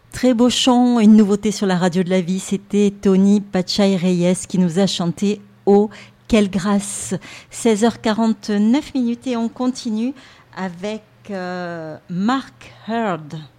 Très beau chant, une nouveauté sur la radio de la vie, c'était Tony Pachay Reyes qui nous a chanté Oh, quelle grâce. 16h49 et on continue avec Mark Heard.